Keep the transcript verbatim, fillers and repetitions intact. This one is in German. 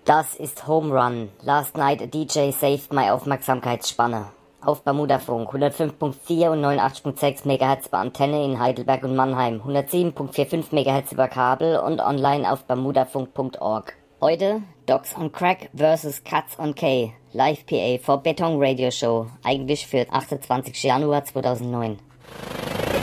Das ist Home Run. Last night a D J saved my Aufmerksamkeitsspanne. Auf Bermudafunk hundertfünf Komma vier und neunundachtzig Komma sechs Megahertz bei Antenne in Heidelberg und Mannheim, hundertsieben Komma fünfundvierzig Megahertz über Kabel und online auf bermudafunk Punkt org. Heute Dogs on Crack versus Cuts on K. Live P A for Beton Radio Show. Eigentlich für achtundzwanzigsten Januar zweitausendneun.